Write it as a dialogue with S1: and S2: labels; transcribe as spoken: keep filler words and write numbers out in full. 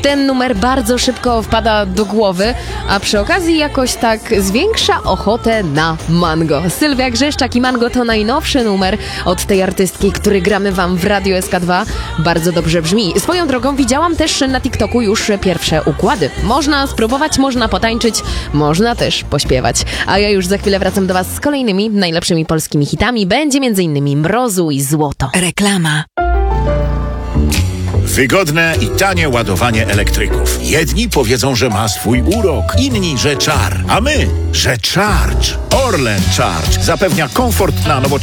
S1: Ten numer bardzo szybko wpada do głowy, a przy okazji jakoś tak zwiększa ochotę na mango. Sylwia Grzeszczak i Mango to najnowszy numer od tej artystki, który gramy wam w Radio S K dwa. Bardzo dobrze brzmi. Swoją drogą widziałam też na TikToku już pierwsze układy. Można spróbować, można potańczyć, można też pośpiewać. A ja już za chwilę wracam do was z kolejnymi najlepszymi polskimi hitami. Będzie między innymi Mrozu i Złoto.
S2: Reklama.
S3: Wygodne i tanie ładowanie elektryków. Jedni powiedzą, że ma swój urok, inni, że czar, a my, że Charge. Orlen Charge zapewnia komfort na nowoczesne